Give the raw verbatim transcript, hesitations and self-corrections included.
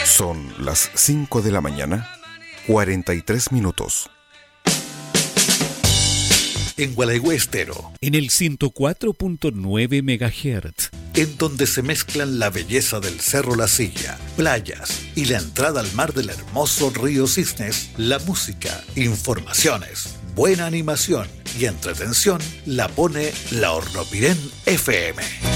Son las cinco de la mañana, cuarenta y tres minutos. En Gualeguay Estero, en el ciento cuatro punto nueve megahertz, en donde se mezclan la belleza del Cerro La Silla, playas y la entrada al mar del hermoso río Cisnes, la música, informaciones, buena animación y entretención la pone la Hornopirén F M.